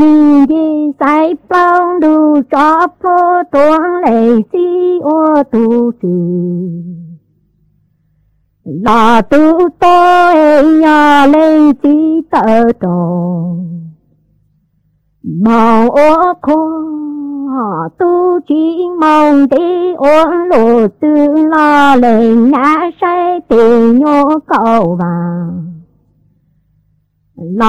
nhìn đi sai bao đủ cho phố tuôn lấy chi ô tu trì là tu tôi nhà lấy chi tờ tròn màu ô khô tu chỉ mong đi ôn lộ tư lo lên ngã say tình nhô cầu vàng